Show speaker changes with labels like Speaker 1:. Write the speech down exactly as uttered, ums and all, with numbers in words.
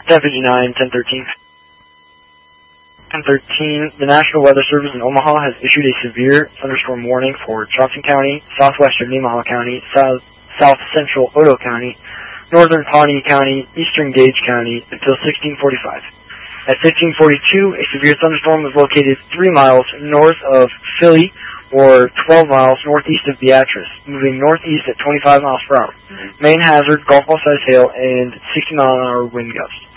Speaker 1: ten fifty-nine, ten thirteen. ten thirteen, the National Weather Service in Omaha has issued a severe thunderstorm warning for Johnson County, southwestern Nemaha County, south, south central Odo County, northern Pawnee County, eastern Gage County until sixteen forty-five. At fifteen forty-two, a severe thunderstorm was located three miles north of Philly, or twelve miles northeast of Beatrice, moving northeast at twenty-five miles per hour. Main hazard, golf ball size hail, and sixty mile an hour wind gusts.